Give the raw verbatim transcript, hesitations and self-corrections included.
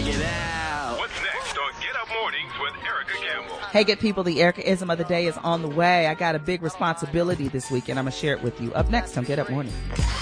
it out. What's next on Get Up Mornings with Erica Campbell? Hey, good people, the Erica-ism of the day is on the way. I got a big responsibility this week, and I'm going to share it with you. Up next on Get Up Mornings.